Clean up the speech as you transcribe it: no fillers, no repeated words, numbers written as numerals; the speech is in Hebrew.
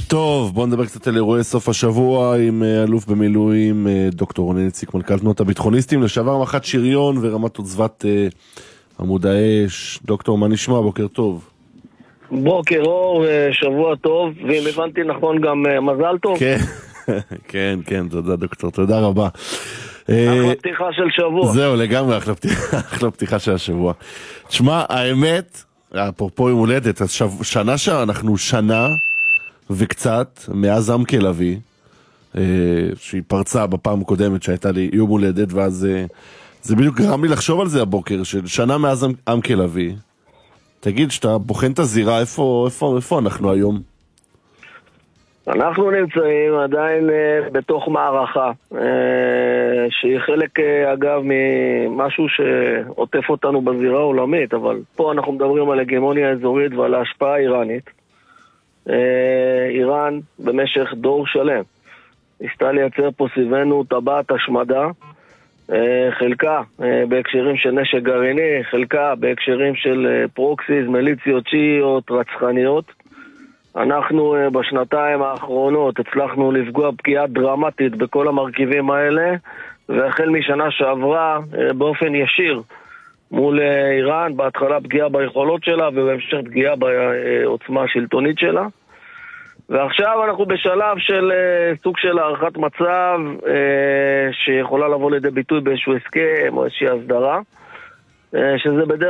טוב, בואו נדבר קצת על אירועי סוף השבוע עם אלוף במילואים דוקטור רונן איציק, מנכ"ל תנועת הביטחוניסטים, לשעבר מח"ט שריון ורמת עוצבת עמוד האש. דוקטור, מה נשמע? בוקר טוב. בוקר אור, שבוע טוב, ואם הבנתי נכון גם מזל טוב. כן, כן, כן, תודה דוקטור, תודה רבה. אחלה פתיחה של שבוע. זהו, לגמרי, אחלה פתיחה של השבוע. תשמע, האמת, אפרופו יום הולדת, אז אנחנו שנה וקצת מאז עמקה לביא, שהיא פרצה בפעם הקודמת שהייתה לי יום הולדת, ואז זה בדיוק גרם לי לחשוב על זה הבוקר, של שנה מאז עמקה לביא. תגיד, שאתה בוחן את הזירה, איפה אנחנו היום? אנחנו נמצאים עדיין בתוך מערכה, שהיא חלק אגב ממשהו שעוטף אותנו בזירה העולמית, אבל פה אנחנו מדברים על הגמוניה אזורית ועל ההשפעה האיראנית. איראן במשך דור שלם ניסתה לייצר פה סביבנו טבעת השמדה, חלקה בהקשרים של נשק גרעיני, חלקה בהקשרים של פרוקסיז, מיליציות שיעיות, רצחניות. אנחנו בשנתיים האחרונות הצלחנו לפגוע פגיעה דרמטית בכל המרכיבים האלה, והחל משנה שעברה באופן ישיר מול איראן, בהתחלה פגיעה ביכולות שלה ובהמשך פגיעה בעוצמה השלטונית שלה. ועכשיו אנחנו בשלב של סוג של הערכת מצב שיכולה לבוא לידי ביטוי באיזשהו הסכם או איזושהי הסדרה, שזה בדרך